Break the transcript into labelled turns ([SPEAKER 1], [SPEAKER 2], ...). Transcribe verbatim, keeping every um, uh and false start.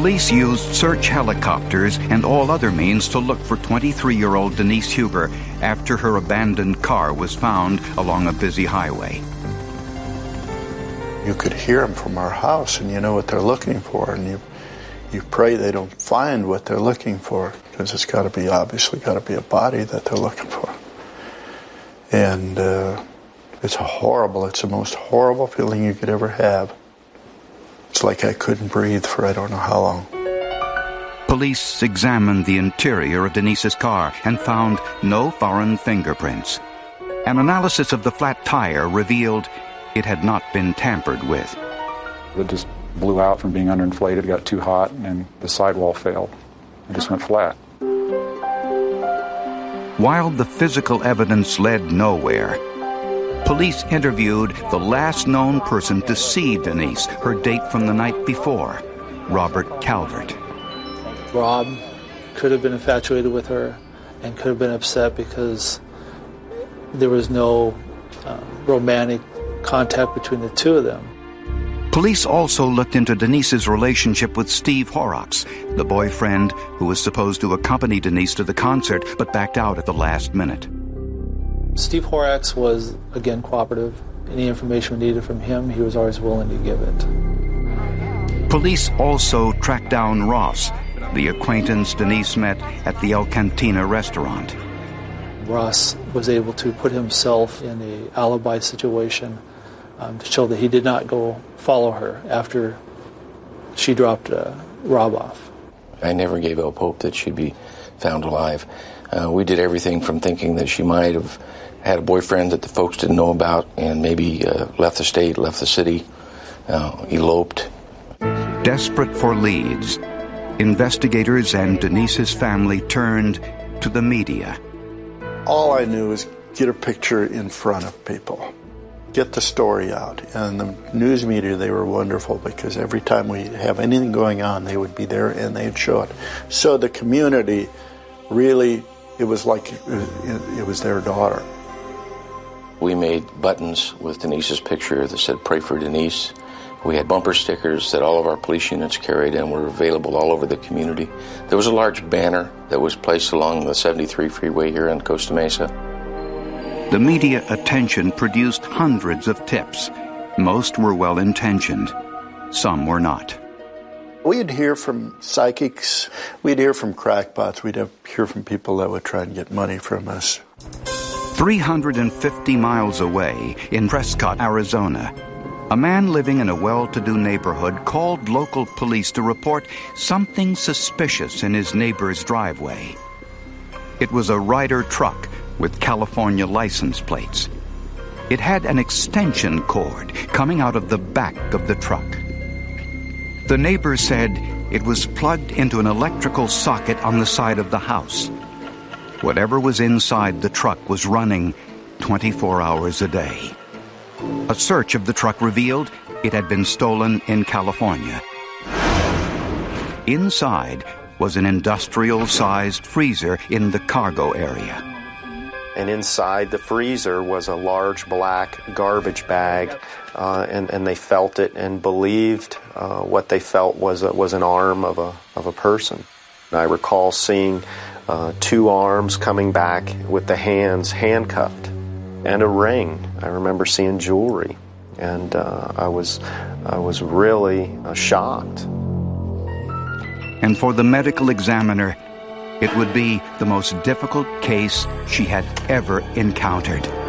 [SPEAKER 1] Police used search helicopters and all other means to look for twenty-three-year-old Denise Huber after her abandoned car was found along a busy highway.
[SPEAKER 2] You could hear them from our house, and you know what they're looking for, and you you pray they don't find what they're looking for, because it's got to be, obviously, got to be a body that they're looking for. And uh, it's horrible. It's the most horrible feeling you could ever have. It's like I couldn't breathe for I don't know how long.
[SPEAKER 1] Police examined the interior of Denise's car and found no foreign fingerprints. An analysis of the flat tire revealed it had not been tampered with.
[SPEAKER 3] It just blew out from being underinflated, got too hot, and the sidewall failed. It just went flat.
[SPEAKER 1] While the physical evidence led nowhere, police interviewed the last known person to see Denise, her date from the night before, Robert Calvert.
[SPEAKER 4] Rob could have been infatuated with her and could have been upset because there was no uh, romantic contact between the two of them.
[SPEAKER 1] Police also looked into Denise's relationship with Steve Horrocks, the boyfriend who was supposed to accompany Denise to the concert but backed out at the last minute.
[SPEAKER 4] Steve Horrocks was, again, cooperative. Any information we needed from him, he was always willing to give it.
[SPEAKER 1] Police also tracked down Ross, the acquaintance Denise met at the El Cantina restaurant.
[SPEAKER 4] Ross was able to put himself in an alibi situation um, to show that he did not go follow her after she dropped uh, Rob off.
[SPEAKER 5] I never gave up hope that she'd be found alive. Uh, we did everything from thinking that she might have had a boyfriend that the folks didn't know about and maybe uh, left the state, left the city, uh, eloped.
[SPEAKER 1] Desperate for leads, investigators and Denise's family turned to the media.
[SPEAKER 2] All I knew was get a picture in front of people, get the story out. And the news media, they were wonderful because every time we have anything going on, they would be there and they'd show it. So the community really, it was like it was their daughter.
[SPEAKER 5] We made buttons with Denise's picture that said, "Pray for Denise." We had bumper stickers that all of our police units carried and were available all over the community. There was a large banner that was placed along the seventy-three freeway here in Costa Mesa.
[SPEAKER 1] The media attention produced hundreds of tips. Most were well-intentioned. Some were not.
[SPEAKER 2] We'd hear from psychics. We'd hear from crackpots. We'd have, hear from people that would try and get money from us.
[SPEAKER 1] three hundred fifty miles away in Prescott, Arizona, a man living in a well-to-do neighborhood called local police to report something suspicious in his neighbor's driveway. It was a Ryder truck with California license plates. It had an extension cord coming out of the back of the truck. The neighbor said it was plugged into an electrical socket on the side of the house. Whatever was inside the truck was running twenty-four hours a day. A search of the truck revealed it had been stolen in California. Inside was an industrial-sized freezer in the cargo area.
[SPEAKER 6] And inside the freezer was a large black garbage bag, uh, and, and they felt it and believed uh, what they felt was a, was an arm of a of a person. And I recall seeing uh, two arms coming back with the hands handcuffed, and a ring. I remember seeing jewelry, and uh, I was I was really uh, shocked.
[SPEAKER 1] And for the medical examiner, it would be the most difficult case she had ever encountered.